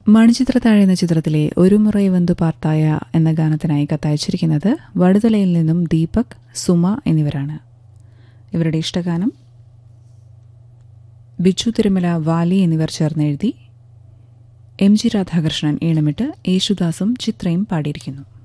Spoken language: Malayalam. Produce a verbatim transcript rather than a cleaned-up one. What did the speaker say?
മണിച്ചിത്രത്താഴ് എന്ന ചിത്രത്തിലെ ഒരു മുറൈ വന്തു പാർത്തായ എന്ന ഗാനത്തിനായി കത്തയച്ചിരിക്കുന്നത് വടുതലയിൽ നിന്നും ദീപക്, സുമ എന്നിവരാണ്. ഇവരുടെ ഇഷ്ടഗാനം ബിച്ചു തിരുമല, വാലി എന്നിവർ ചേർന്നെഴുതി എം ജി രാധാകൃഷ്ണൻ ഈണമിട്ട് യേശുദാസും ചിത്രയും പാടിയിരിക്കുന്നു.